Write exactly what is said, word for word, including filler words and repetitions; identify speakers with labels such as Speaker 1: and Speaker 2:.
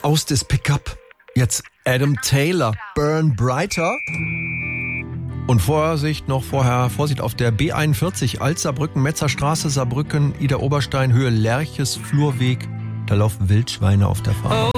Speaker 1: aus des Pickup. Jetzt Adam Taylor, Burn Brighter. Und Vorsicht noch vorher, Vorsicht auf der B einundvierzig, Alt-Saarbrücken, Metzerstraße, Saarbrücken, Ida Oberstein, Höhe Lerches, Flurweg. Da laufen Wildschweine auf der Fahrbahn.